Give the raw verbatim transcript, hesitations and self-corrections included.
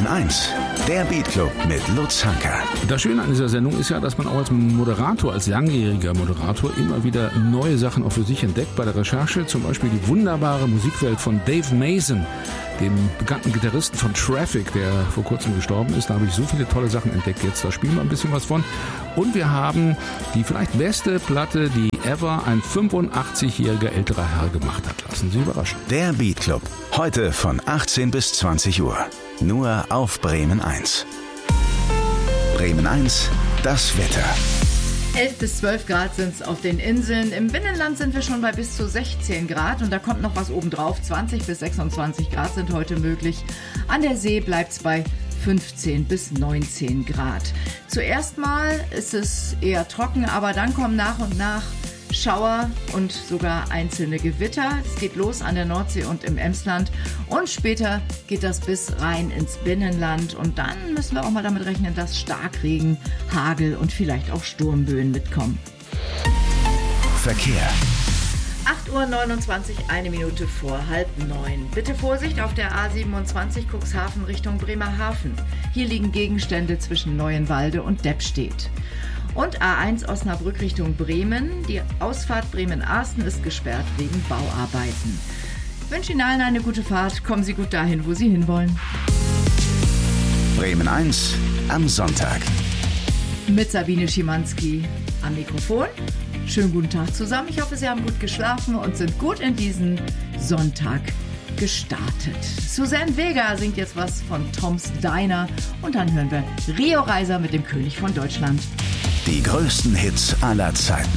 eins, der Beat Club mit Lutz Hanker. Das Schöne an dieser Sendung ist ja, dass man auch als Moderator, als langjähriger Moderator immer wieder neue Sachen auch für sich entdeckt. Bei der Recherche zum Beispiel die wunderbare Musikwelt von Dave Mason, dem bekannten Gitarristen von Traffic, der vor kurzem gestorben ist. Da habe ich so viele tolle Sachen entdeckt jetzt. Da spielen wir ein bisschen was von. Und wir haben die vielleicht beste Platte, die ever ein fünfundachtzigjähriger älterer Herr gemacht hat. Lassen Sie überraschen. Der Beat Club. Heute von achtzehn bis zwanzig Uhr. Nur auf Bremen eins. Bremen eins, das Wetter. elf bis zwölf Grad sind es auf den Inseln. Im Binnenland sind wir schon bei bis zu sechzehn Grad und da kommt noch was obendrauf. zwanzig bis sechsundzwanzig Grad sind heute möglich. An der See bleibt es bei fünfzehn bis neunzehn Grad. Zuerst mal ist es eher trocken, aber dann kommen nach und nach Schauer und sogar einzelne Gewitter. Es geht los an der Nordsee und im Emsland und später geht das bis rein ins Binnenland und dann müssen wir auch mal damit rechnen, dass Starkregen, Hagel und vielleicht auch Sturmböen mitkommen. Verkehr. acht Uhr neunundzwanzig, eine Minute vor halb neun. Bitte Vorsicht auf der A siebenundzwanzig Cuxhaven Richtung Bremerhaven. Hier liegen Gegenstände zwischen Neuenwalde und Deppstedt. Und A eins Osnabrück Richtung Bremen. Die Ausfahrt Bremen-Arsten ist gesperrt wegen Bauarbeiten. Ich wünsche Ihnen allen eine gute Fahrt. Kommen Sie gut dahin, wo Sie hinwollen. Bremen eins am Sonntag. Mit Sabine Schimanski am Mikrofon. Schönen guten Tag zusammen. Ich hoffe, Sie haben gut geschlafen und sind gut in diesen Sonntag gestartet. Susanne Vega singt jetzt was von Tom's Diner und dann hören wir Rio Reiser mit dem König von Deutschland. Die größten Hits aller Zeiten.